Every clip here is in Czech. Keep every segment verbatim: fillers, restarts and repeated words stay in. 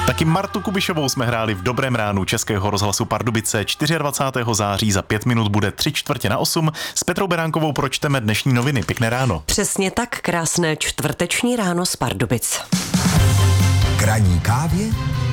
Taky Martu Kubišovou jsme hráli v Dobrém ránu Českého rozhlasu Pardubice. dvacátého čtvrtého září za pět minut bude tři čtvrtě na osm. S Petrou Beránkovou pročteme dnešní noviny. Pěkné ráno. Přesně tak, krásné čtvrteční ráno z Pardubic. K ranní kávě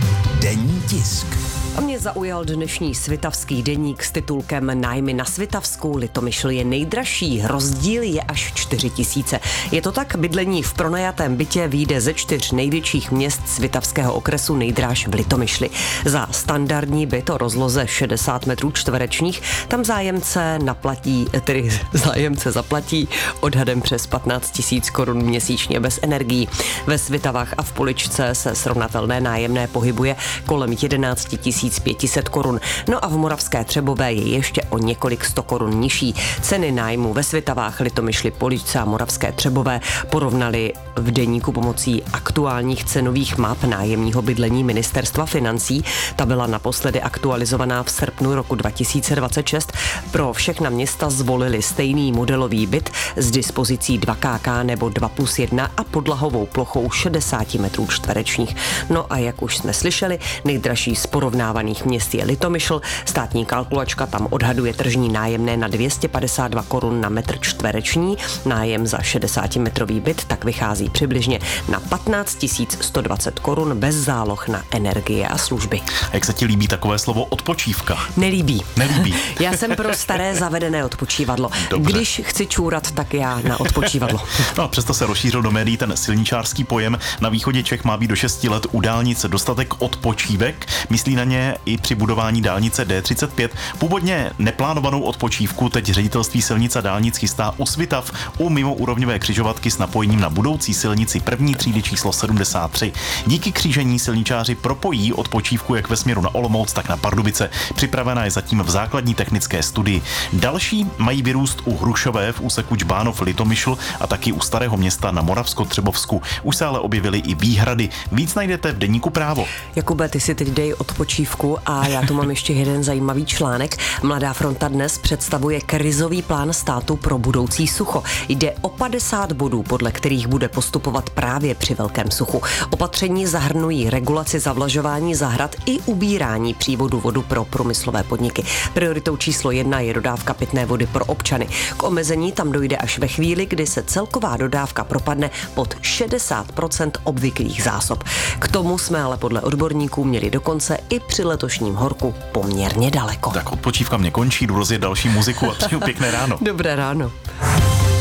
denní tisk. A mě zaujal dnešní svitavský deník s titulkem Nájmy na Svitavsku. Litomyšl je nejdražší, rozdíl je až čtyři tisíce. Je to tak, bydlení v pronajatém bytě vyjde ze čtyř největších měst svitavského okresu nejdráž v Litomyšli. Za standardní byt o rozloze šedesát metrů čtverečních tam zájemce naplatí, tedy zájemce zaplatí odhadem přes patnáct tisíc korun měsíčně bez energií. Ve Svitavách a v Poličce se srovnatelné nájemné pohybuje kolem jedenáct tisíc pět set korun. No a v Moravské Třebové je ještě o několik sto korun nižší. Ceny nájmu ve Svitavách, Litomyšli, Poličce a Moravské Třebové porovnali v deníku pomocí aktuálních cenových map nájemního bydlení Ministerstva financí. Ta byla naposledy aktualizovaná v srpnu roku dva tisíce dvacet šest. Pro všechna města zvolili stejný modelový byt s dispozicí dva ká ká nebo dva plus jedna a podlahovou plochou šedesát metrů čtverečních. No a jak už jsme slyšeli, nejdražší z porovnávaných měst je Litomyšl. Státní kalkulačka tam odhaduje tržní nájemné na dvě stě padesát dva korun na metr čtvereční. Nájem za šedesátimetrový byt tak vychází přibližně na patnáct tisíc sto dvacet korun bez záloh na energie a služby. A jak se ti líbí takové slovo odpočívka? Nelíbí. Nelíbí. Já jsem pro staré zavedené odpočívadlo. Dobře. Když chci čůrat, tak já na odpočívadlo. No a přesto se rozšířil do médií ten silničářský pojem. Na východě Čech má být do šesti let u dálnice dostatek odpočívek. Myslí na ně i při budování dálnice D třicet pět. Původně neplánovanou odpočívku teď ředitelství silnic a dálnic chystá u Svitav u mimoúrovňové křižovatky s napojením na budoucí silnici první třídy číslo sedmdesát tři. Díky křížení silničáři propojí odpočívku jak ve směru na Olomouc, tak na Pardubice. Připravená je zatím v základní technické studii. Další mají vyrůst u Hrušové v úseku Čbánov Litomyšl a taky u Starého Města na Moravsko-Třebovsku. Už se ale objevily i výhrady. Víc najdete v deníku Právo. Jakube, ty si teď dej odpočívku a já tu mám ještě jeden zajímavý článek. Mladá fronta dnes představuje krizový plán státu pro budoucí sucho. Jde o padesát bodů, podle kterých bude postupovat právě při velkém suchu. Opatření zahrnují regulaci zavlažování zahrad i ubírání přívodu vodu pro průmyslové podniky. Prioritou číslo jedna je dodávka pitné vody pro občany. K omezení tam dojde až ve chvíli, kdy se celková dodávka propadne pod šedesát procent obvyklých zásob. K tomu jsme ale podle odborníků měli dokonce i při letošním horku poměrně daleko. Tak odpočívka mě končí, jdu rozjet další muziku a přeju pěkné ráno. Dobré ráno.